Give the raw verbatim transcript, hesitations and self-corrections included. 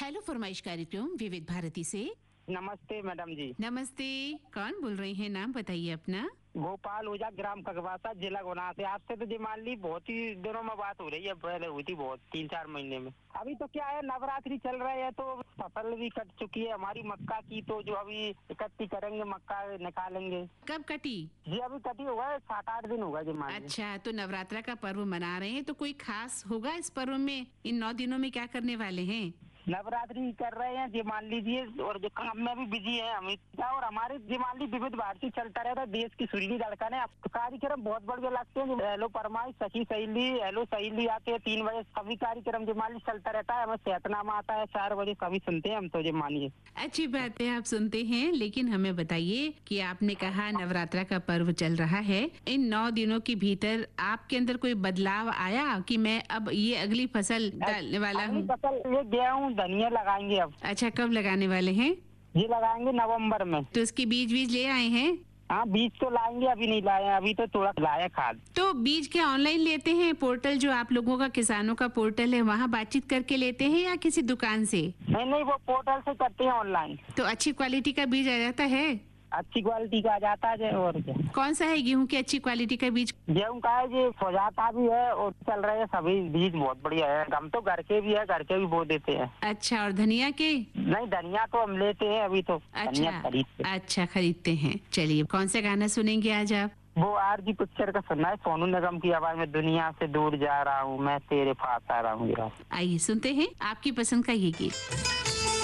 Hello फरमाइश कार्यक्रम विविध भारती से। नमस्ते मैडम जी। नमस्ते, कौन बोल रहे हैं? नाम बताइए अपना। गोपाल ओझा, ग्राम ककवासा, जिला गुना से। आपसे तो जी मान ली बहुत ही दिनों में बात हो रही है, पहले हुई थी बहुत, तीन चार महीने में। अभी तो क्या है, नवरात्रि चल रहे हैं तो फसल भी कट चुकी है हमारी मक्का की, तो जो अभी इकट्ठी करेंगे मक्का निकालेंगे। कब कटी? जी अभी कटी हुआ है, सात आठ दिन होगा जी मान ली। अच्छा, तो नवरात्रा का पर्व मना रहे हैं, तो कोई खास होगा इस पर्व में? इन नौ दिनों में क्या करने वाले हैं? नवरात्रि कर रहे हैं जी मान लीजिए, और जो काम में भी बिजी है हम इतना, और हमारे जी मान ली विविध भारती चलता रहता है, देश की सुरीली धड़कन है। अब कार्यक्रम बहुत बढ़िया लगते हैं। हेलो फरमाइश, सखी सहेली, हेलो सहेली आते हैं तीन बजे, सभी कार्यक्रम जी मान ली चलता रहता है। हमें सेहतनामा आता है चार बजे, कभी सुनते हैं हम तो जी मानिए। अच्छी बात है, आप सुनते हैं, लेकिन हमें बताइए कि आपने कहा नवरात्रा का पर्व चल रहा है, इन नौ दिनों के भीतर आपके अंदर कोई बदलाव आया कि मैं अब ये अगली फसल डालने वाला अगली हूँ? फसल ये गेहूँ धनिया लगाएंगे अब। अच्छा, कब लगाने वाले हैं? ये लगाएंगे नवंबर में। तो इसके बीज बीज ले आए हैं? हाँ बीज तो लाएंगे, अभी नहीं लाए हैं, अभी तो थोड़ा लाया खाद। तो बीज क्या ऑनलाइन लेते हैं? पोर्टल जो आप लोगों का किसानों का पोर्टल है, वहाँ बातचीत करके लेते हैं या किसी दुकान से? नहीं नहीं, वो पोर्टल से करते हैं ऑनलाइन। तो अच्छी क्वालिटी का बीज आ जाता है? अच्छी क्वालिटी का आ जाता है। और क्या, कौन सा है गेहूं की अच्छी क्वालिटी का बीज? गेहूँ का है जी, फौजाता भी है और चल रहे हैं सभी बीज, बहुत बढ़िया है। हम तो घर के भी है, घर के भी बो देते हैं। अच्छा, और धनिया के? नहीं धनिया तो हम लेते हैं अभी तो। धनिया अच्छा खरीदते। अच्छा, खरीदते हैं। चलिए, कौन सा गाना सुनेंगे आज आप? वो आर जी पिक्चर का सुनना है, सोनू निगम की आवाज में। दुनिया से दूर जा रहा हूँ मैं, तेरे पास आ रहा हूँ। आइए सुनते हैं आपकी पसंद का ये गीत।